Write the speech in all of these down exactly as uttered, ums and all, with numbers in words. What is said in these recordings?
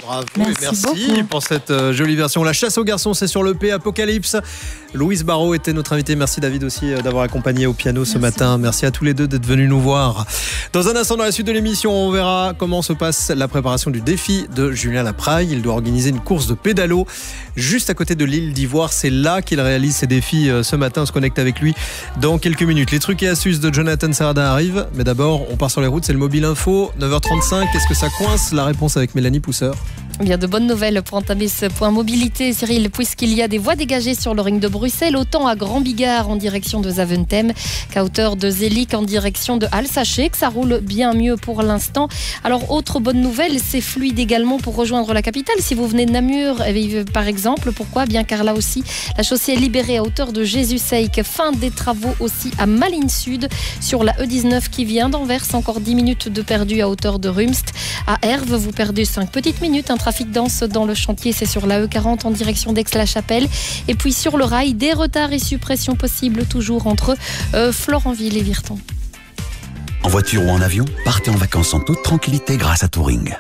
Bravo merci et merci beaucoup. pour cette euh, jolie version. La chasse aux garçons, c'est sur l'E P Apocalypse. Louise Barraud était notre invitée. Merci David aussi euh, d'avoir accompagné au piano ce Merci. matin. Merci à tous les deux d'être venus nous voir. Dans un instant, dans la suite de l'émission, on verra comment se passe la préparation du défi de Julien Lapraille. Il doit organiser une course de pédalo juste à côté de l'île d'Ivoire. C'est là qu'il réalise ses défis euh, ce matin. On se connecte avec lui dans quelques minutes. Les trucs et astuces de Jonathan Serradin arrivent. Mais d'abord, on part sur les routes. C'est le Mobile Info, neuf heures trente-cinq. Qu'est-ce que ça coince? La réponse avec Mélanie Pousseur. Bien de bonnes nouvelles pour entamer ce point mobilité, Cyril, puisqu'il y a des voies dégagées sur le ring de Bruxelles, autant à Grand Bigard en direction de Zaventem qu'à hauteur de Zélic en direction de Halle. Sachez que ça roule bien mieux pour l'instant. Alors, autre bonne nouvelle, c'est fluide également pour rejoindre la capitale. Si vous venez de Namur, par exemple, pourquoi? Bien car là aussi, la chaussée est libérée à hauteur de Jésus-Seik. Fin des travaux aussi à Malines Sud sur la E dix-neuf qui vient d'Anvers. Encore dix minutes de perdu à hauteur de Rumst. À Herve, vous perdez cinq petites minutes. Un trafic dense dans le chantier, c'est sur la E quarante en direction d'Aix-la-Chapelle. Et puis sur le rail, des retards et suppressions possibles toujours entre euh, Florenville et Virton. En voiture ou en avion, partez en vacances en toute tranquillité grâce à Touring.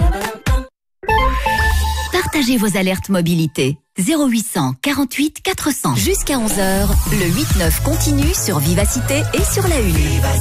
Partagez vos alertes mobilité. zéro huit cent quarante-huit quatre cents. Jusqu'à onze heures, le huit neuf continue sur Vivacité et sur la Une.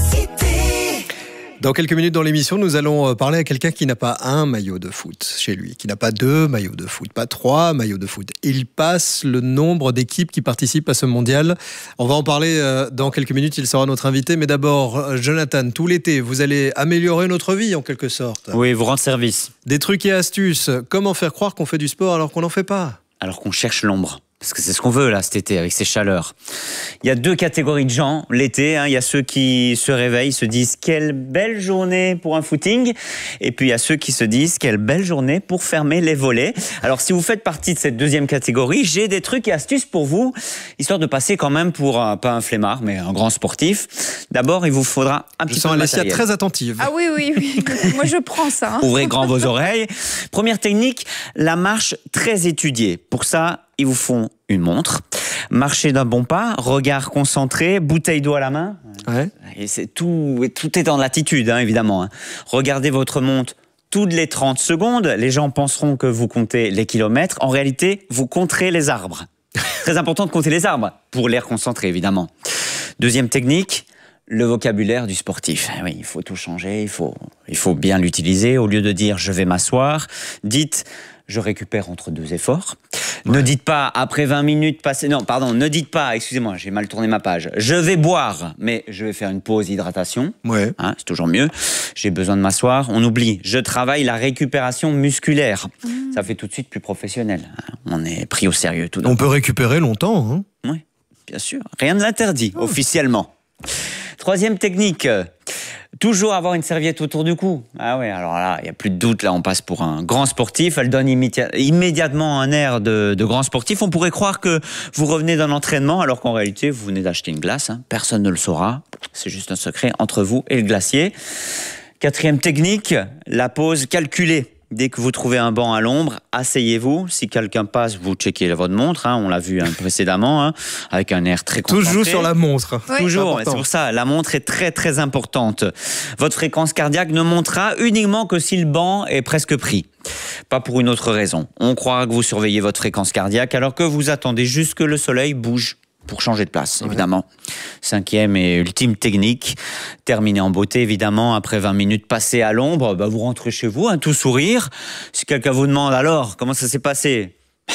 Dans quelques minutes dans l'émission, nous allons parler à quelqu'un qui n'a pas un maillot de foot chez lui, qui n'a pas deux maillots de foot, pas trois maillots de foot. Il passe le nombre d'équipes qui participent à ce mondial. On va en parler dans quelques minutes, il sera notre invité. Mais d'abord, Jonathan, tout l'été, vous allez améliorer notre vie en quelque sorte. Oui, vous rendre service. Des trucs et astuces. Comment faire croire qu'on fait du sport alors qu'on n'en fait pas? Alors qu'on cherche l'ombre. Parce que c'est ce qu'on veut là cet été avec ces chaleurs. Il y a deux catégories de gens l'été. Hein. Il y a ceux qui se réveillent, se disent quelle belle journée pour un footing. Et puis il y a ceux qui se disent quelle belle journée pour fermer les volets. Alors si vous faites partie de cette deuxième catégorie, j'ai des trucs et astuces pour vous, histoire de passer quand même pour un, pas un flemmard, mais un grand sportif. D'abord, il vous faudra un Je petit sens peu de Alessia matériel. très attentive. Ah oui, oui, oui. Moi, je prends ça. Hein. Ouvrez grand vos oreilles. Première technique, la marche très étudiée. Pour ça, ils vous font une montre, marcher d'un bon pas, regard concentré, bouteille d'eau à la main. Ouais. Et c'est tout, tout est dans l'attitude, hein, évidemment. Hein. Regardez votre montre toutes les trente secondes. Les gens penseront que vous comptez les kilomètres. En réalité, vous compterez les arbres. Très important de compter les arbres, pour l'air concentré, évidemment. Deuxième technique, le vocabulaire du sportif. Oui, il faut tout changer, il faut, il faut bien l'utiliser. Au lieu de dire « je vais m'asseoir », dites « je récupère entre deux efforts ». Ouais. Ne dites pas après vingt minutes passées. Non, pardon, ne dites pas, excusez-moi, j'ai mal tourné ma page. Je vais boire, mais je vais faire une pause hydratation. Ouais. Hein, c'est toujours mieux. J'ai besoin de m'asseoir. On oublie. Je travaille la récupération musculaire. Mmh. Ça fait tout de suite plus professionnel. On est pris au sérieux tout d'un coup. On peut récupérer longtemps. Hein. Oui, bien sûr. Rien ne l'interdit, oh. officiellement. Troisième technique. Toujours avoir une serviette autour du cou. Ah ouais, alors là, il n'y a plus de doute, là, on passe pour un grand sportif. Elle donne immédiat, immédiatement un air de, de grand sportif. On pourrait croire que vous revenez d'un entraînement, alors qu'en réalité, vous venez d'acheter une glace. Hein. Personne ne le saura. C'est juste un secret entre vous et le glacier. Quatrième technique, la pause calculée. Dès que vous trouvez un banc à l'ombre, asseyez-vous. Si quelqu'un passe, vous checkez votre montre. Hein, on l'a vu hein, précédemment, hein, avec un air très concentré. Toujours sur la montre. Oui. Toujours, c'est pour ça. La montre est très très importante. Votre fréquence cardiaque ne montera uniquement que si le banc est presque pris. Pas pour une autre raison. On croira que vous surveillez votre fréquence cardiaque alors que vous attendez juste que le soleil bouge. Pour changer de place, évidemment. Ouais. Cinquième et ultime technique, terminer en beauté, évidemment, après vingt minutes passées à l'ombre, bah vous rentrez chez vous, un tout sourire. Si quelqu'un vous demande alors, comment ça s'est passé?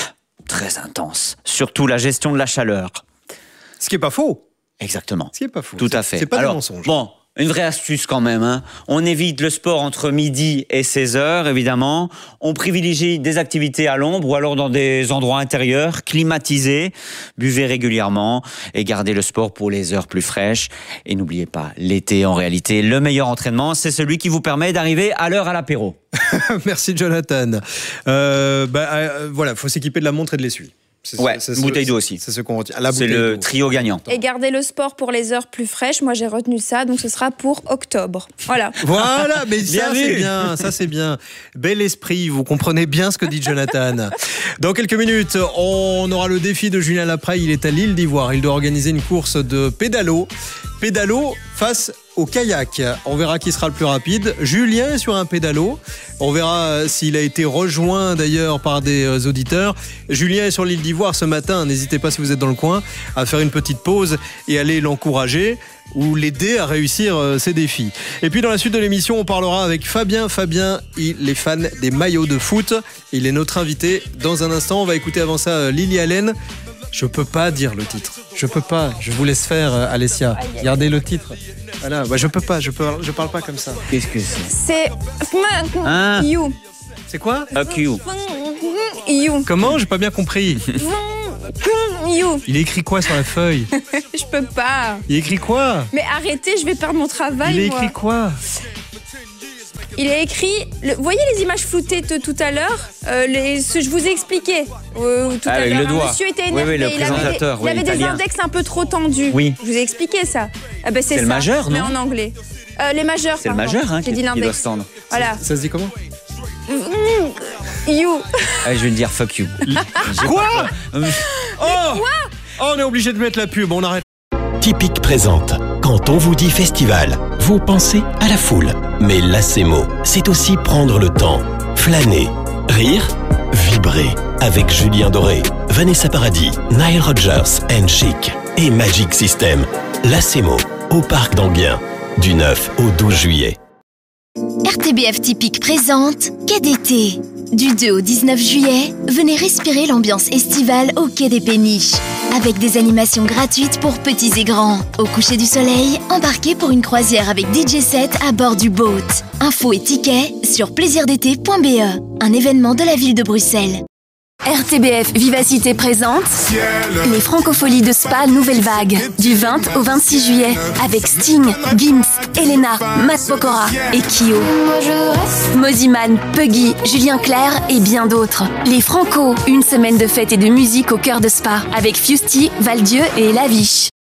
Très intense. Surtout la gestion de la chaleur. Ce qui n'est pas faux. Exactement. Ce qui n'est pas faux. Tout à fait. C'est pas alors, des mensonges. Bon. Une vraie astuce quand même, hein. On évite le sport entre midi et seize heures, évidemment. On privilégie des activités à l'ombre ou alors dans des endroits intérieurs, climatisés. Buvez régulièrement et gardez le sport pour les heures plus fraîches. Et n'oubliez pas, l'été, en réalité, le meilleur entraînement, c'est celui qui vous permet d'arriver à l'heure à l'apéro. Merci Jonathan. Euh, bah, euh, voilà, il faut s'équiper de la montre et de l'essuie. C'est ouais, ce, bouteille d'eau aussi. C'est ce qu'on retient. C'est le trio gagnant. Et garder le sport pour les heures plus fraîches. Moi, j'ai retenu ça, donc ce sera pour octobre. Voilà. Voilà, mais bien ça, c'est bien. Ça, c'est bien. Bel esprit, vous comprenez bien ce que dit Jonathan. Dans quelques minutes, on aura le défi de Julien Lapraille. Il est à l'île d'Ivoire. Il doit organiser une course de pédalo. Pédalo face au kayak. On verra qui sera le plus rapide. Julien est sur un pédalo. On verra s'il a été rejoint d'ailleurs par des auditeurs. Julien est sur l'île d'Ivoire ce matin. N'hésitez pas, si vous êtes dans le coin, à faire une petite pause et aller l'encourager ou l'aider à réussir ses défis. Et puis dans la suite de l'émission, on parlera avec Fabien. Fabien, il est fan des maillots de foot. Il est notre invité. Dans un instant, on va écouter avant ça Lily Allen. Je peux pas dire le titre. Je peux pas. Je vous laisse faire, Alessia. Regardez le titre. Voilà. Bah, je peux pas. Je peux. Je parle pas comme ça. Qu'est-ce que c'est? C'est Hein? you. C'est quoi? Fuck you. You. Comment? J'ai pas bien compris. You. Il est écrit quoi sur la feuille? Je peux pas. Il est écrit quoi? Mais arrêtez, je vais perdre mon travail. Il est moi. écrit quoi? Il a écrit. Le, vous voyez les images floutées de tout à l'heure, euh, les, ce que je vous ai expliqué euh, tout Ah, à avec l'heure. le doigt. Un monsieur était Oui, énervé. oui, le il avait des, présentateur, il oui, avait des italien. index un peu trop tendus. Oui. Je vous ai expliqué ça. Ah ben, c'est C'est le ça, majeur, mais non en anglais. Euh, les majeurs. C'est le pardon. majeur hein, J'ai qui, dit qui doit l'index. se tendre. Voilà. Ça se dit comment? You. Ah, je vais le dire fuck you. Quoi? Euh, Oh, oh, on est obligé de mettre la pub. On arrête. Typique présente. Quand on vous dit festival, vous pensez à la foule. Mais Lacemo, c'est aussi prendre le temps, flâner, rire, vibrer. Avec Julien Doré, Vanessa Paradis, Nile Rodgers and Chic et Magic System. Lacemo, au Parc d'Anguien, du neuf au douze juillet. R T B F Typique présente Quai d'été. Du deux au dix-neuf juillet, venez respirer l'ambiance estivale au Quai des Péniches. Avec des animations gratuites pour petits et grands. Au coucher du soleil, embarquez pour une croisière avec D J set à bord du boat. Infos et tickets sur plaisir d'été point b e, un événement de la ville de Bruxelles. R T B F Vivacité présente les Francopholies de Spa Nouvelle Vague du vingt au vingt-six juillet avec Sting, Gims, Elena, Matt Pokora et Kyo. Moziman, Puggy, Julien Clerc et bien d'autres. Les Franco, une semaine de fête et de musique au cœur de Spa avec Fusty, Valdieu et Laviche.